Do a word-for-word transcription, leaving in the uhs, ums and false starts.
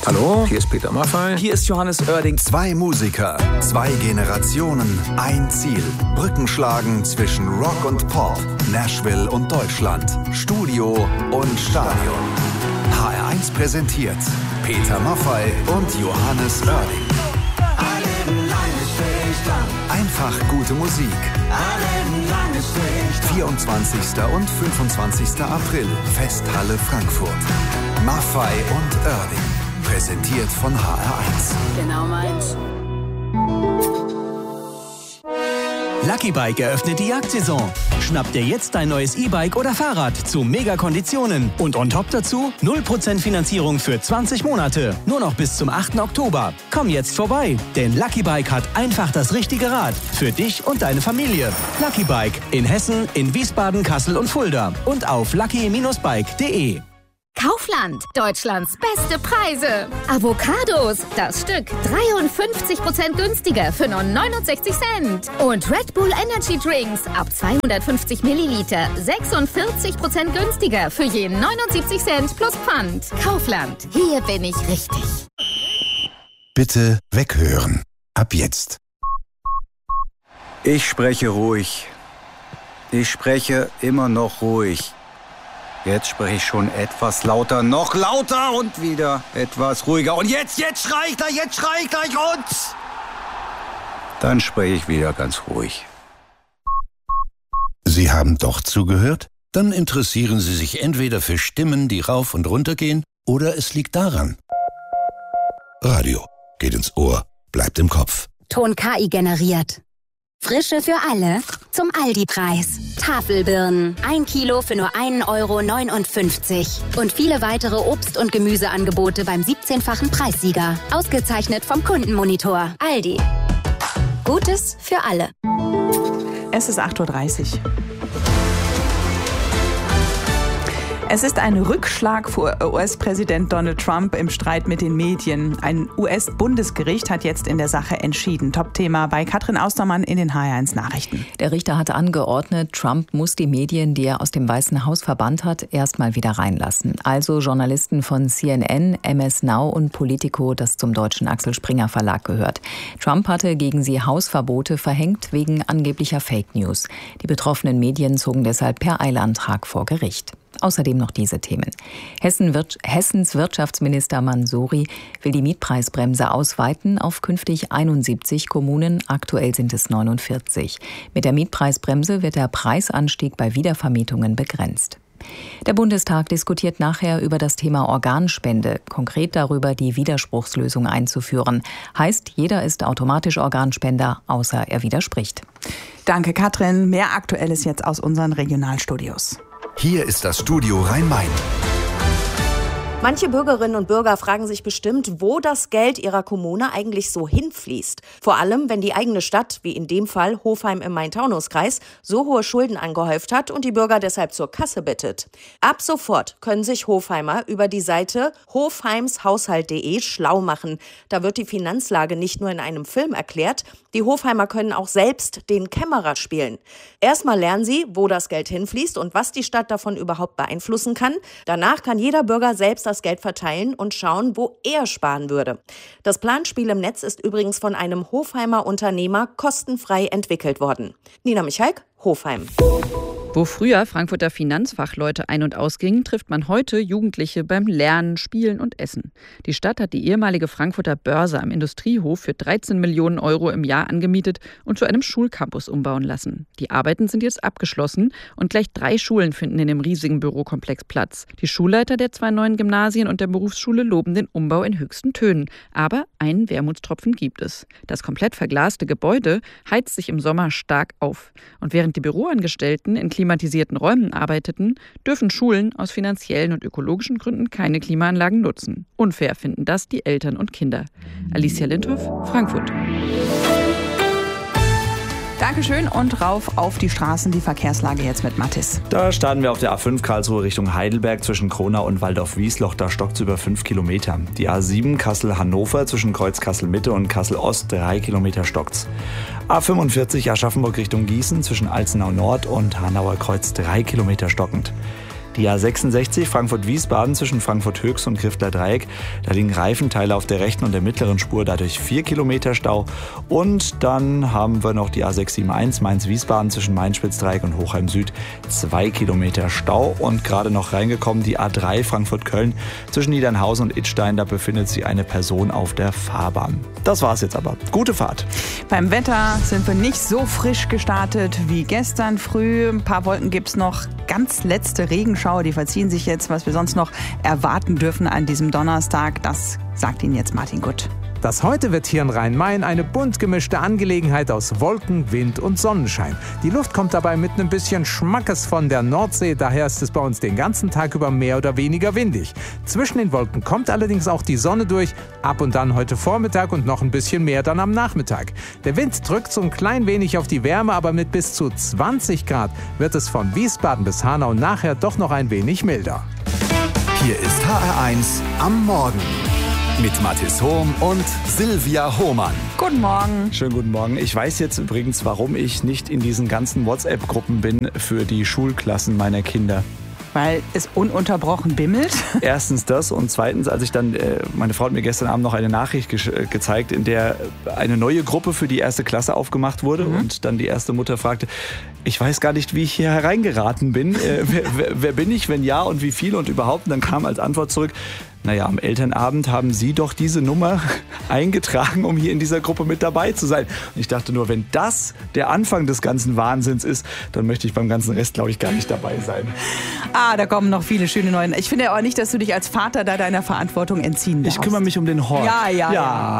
Hallo, hier ist Peter Maffay. Hier ist Johannes Oerding. Zwei Musiker, zwei Generationen, ein Ziel. Brücken schlagen zwischen Rock und Pop, Nashville und Deutschland, Studio und Stadion. H R eins präsentiert Peter Maffay und Johannes Oerding. Einfach gute Musik. vierundzwanzigster und fünfundzwanzigster April, Festhalle Frankfurt. Maffay und Oerding. Präsentiert von H R eins. Genau meins. Lucky Bike eröffnet die Jagdsaison. Schnapp dir jetzt dein neues E-Bike oder Fahrrad zu Mega-Konditionen. Und on top dazu null Prozent Finanzierung für zwanzig Monate. Nur noch bis zum achten Oktober. Komm jetzt vorbei, denn Lucky Bike hat einfach das richtige Rad. Für dich und deine Familie. Lucky Bike in Hessen, in Wiesbaden, Kassel und Fulda. Und auf lucky Bindestrich bike punkt de. Kaufland, Deutschlands beste Preise. Avocados, das Stück dreiundfünfzig Prozent günstiger für nur neunundsechzig Cent. Und Red Bull Energy Drinks ab zweihundertfünfzig Milliliter sechsundvierzig Prozent günstiger für je neunundsiebzig Cent plus Pfand. Kaufland, hier bin ich richtig. Bitte weghören. Ab jetzt. Ich spreche ruhig. Ich spreche immer noch ruhig. Jetzt spreche ich schon etwas lauter, noch lauter und wieder etwas ruhiger. Und jetzt, jetzt schrei ich gleich, jetzt schrei ich gleich und... Dann spreche ich wieder ganz ruhig. Sie haben doch zugehört? Dann interessieren Sie sich entweder für Stimmen, die rauf und runter gehen, oder es liegt daran. Radio geht ins Ohr, bleibt im Kopf. Ton K I generiert. Frische für alle zum Aldi-Preis. Tafelbirnen, ein Kilo für nur ein Euro neunundfünfzig. Und viele weitere Obst- und Gemüseangebote beim siebzehnfachen Preissieger. Ausgezeichnet vom Kundenmonitor. Aldi. Gutes für alle. Es ist acht Uhr dreißig. Es ist ein Rückschlag für U S-Präsident Donald Trump im Streit mit den Medien. Ein U S-Bundesgericht hat jetzt in der Sache entschieden. Top-Thema bei Katrin Austermann in den H R eins Nachrichten. Der Richter hatte angeordnet, Trump muss die Medien, die er aus dem Weißen Haus verbannt hat, erstmal wieder reinlassen. Also Journalisten von C N N, M S Now und Politico, das zum deutschen Axel Springer Verlag gehört. Trump hatte gegen sie Hausverbote verhängt wegen angeblicher Fake News. Die betroffenen Medien zogen deshalb per Eilantrag vor Gericht. Außerdem noch diese Themen. Hessen wird, Hessens Wirtschaftsminister Mansouri will die Mietpreisbremse ausweiten auf künftig einundsiebzig Kommunen. Aktuell sind es neunundvierzig. Mit der Mietpreisbremse wird der Preisanstieg bei Wiedervermietungen begrenzt. Der Bundestag diskutiert nachher über das Thema Organspende, konkret darüber, die Widerspruchslösung einzuführen. Heißt, jeder ist automatisch Organspender, außer er widerspricht. Danke, Katrin. Mehr Aktuelles jetzt aus unseren Regionalstudios. Hier ist das Studio Rhein-Main. Manche Bürgerinnen und Bürger fragen sich bestimmt, wo das Geld ihrer Kommune eigentlich so hinfließt. Vor allem, wenn die eigene Stadt, wie in dem Fall Hofheim im Main-Taunus-Kreis, so hohe Schulden angehäuft hat und die Bürger deshalb zur Kasse bittet. Ab sofort können sich Hofheimer über die Seite hofheimshaushalt punkt de schlau machen. Da wird die Finanzlage nicht nur in einem Film erklärt, die Hofheimer können auch selbst den Kämmerer spielen. Erstmal lernen sie, wo das Geld hinfließt und was die Stadt davon überhaupt beeinflussen kann. Danach kann jeder Bürger selbst das Geld verteilen und schauen, wo er sparen würde. Das Planspiel im Netz ist übrigens von einem Hofheimer Unternehmer kostenfrei entwickelt worden. Nina Michalk, Hofheim. Wo früher Frankfurter Finanzfachleute ein- und ausgingen, trifft man heute Jugendliche beim Lernen, Spielen und Essen. Die Stadt hat die ehemalige Frankfurter Börse am Industriehof für dreizehn Millionen Euro im Jahr angemietet und zu einem Schulcampus umbauen lassen. Die Arbeiten sind jetzt abgeschlossen und gleich drei Schulen finden in dem riesigen Bürokomplex Platz. Die Schulleiter der zwei neuen Gymnasien und der Berufsschule loben den Umbau in höchsten Tönen. Aber einen Wermutstropfen gibt es. Das komplett verglaste Gebäude heizt sich im Sommer stark auf. Und während die Büroangestellten in klimatisierten Räumen arbeiteten, dürfen Schulen aus finanziellen und ökologischen Gründen keine Klimaanlagen nutzen. Unfair finden das die Eltern und Kinder. Alicia Lindhoff, Frankfurt. Dankeschön und rauf auf die Straßen, die Verkehrslage jetzt mit Mathis. Da starten wir auf der A fünf Karlsruhe Richtung Heidelberg zwischen Kronau und Waldorf-Wiesloch. Da stockt es über fünf Kilometer. Die A sieben Kassel-Hannover zwischen Kreuz Kassel-Mitte und Kassel-Ost drei Kilometer stockt's. A fünfundvierzig Aschaffenburg Richtung Gießen zwischen Alzenau Nord und Hanauer Kreuz drei Kilometer stockend. Die A sechsundsechzig Frankfurt-Wiesbaden zwischen Frankfurt-Höchst und Grifteler Dreieck. Da liegen Reifenteile auf der rechten und der mittleren Spur, dadurch vier Kilometer Stau. Und dann haben wir noch die A sechs sieben eins Mainz-Wiesbaden zwischen Mainz-Spitzdreieck und Hochheim Süd. zwei Kilometer Stau. Und gerade noch reingekommen die A drei Frankfurt-Köln zwischen Niedernhausen und Idstein. Da befindet sich eine Person auf der Fahrbahn. Das war's jetzt aber. Gute Fahrt. Beim Wetter sind wir nicht so frisch gestartet wie gestern früh. Ein paar Wolken gibt's noch. Ganz letzte Regenschauer, die verziehen sich jetzt. Was wir sonst noch erwarten dürfen an diesem Donnerstag, das sagt Ihnen jetzt Martin Gutt. Das heute wird hier in Rhein-Main eine bunt gemischte Angelegenheit aus Wolken, Wind und Sonnenschein. Die Luft kommt dabei mit einem bisschen Schmackes von der Nordsee, daher ist es bei uns den ganzen Tag über mehr oder weniger windig. Zwischen den Wolken kommt allerdings auch die Sonne durch, ab und dann heute Vormittag und noch ein bisschen mehr dann am Nachmittag. Der Wind drückt so ein klein wenig auf die Wärme, aber mit bis zu zwanzig Grad wird es von Wiesbaden bis Hanau nachher doch noch ein wenig milder. Hier ist H R eins am Morgen. Mit Mathis Hohm und Silvia Hohmann. Guten Morgen. Schönen guten Morgen. Ich weiß jetzt übrigens, warum ich nicht in diesen ganzen WhatsApp-Gruppen bin für die Schulklassen meiner Kinder. Weil es ununterbrochen bimmelt? Erstens das und zweitens, als ich dann, äh, meine Frau hat mir gestern Abend noch eine Nachricht ge- gezeigt, in der eine neue Gruppe für die erste Klasse aufgemacht wurde mhm. und dann die erste Mutter fragte, ich weiß gar nicht, wie ich hier hereingeraten bin. Äh, wer, wer, wer bin ich, wenn ja und wie viel und überhaupt? Und dann kam als Antwort zurück, naja, am Elternabend haben Sie doch diese Nummer eingetragen, um hier in dieser Gruppe mit dabei zu sein. Und ich dachte nur, wenn das der Anfang des ganzen Wahnsinns ist, dann möchte ich beim ganzen Rest, glaube ich, gar nicht dabei sein. Ah, da kommen noch viele schöne neue. Ich finde aber nicht, dass du dich als Vater da deiner Verantwortung entziehen darfst. Ich kümmere mich um den Hort. Ja, ja, ja. ja.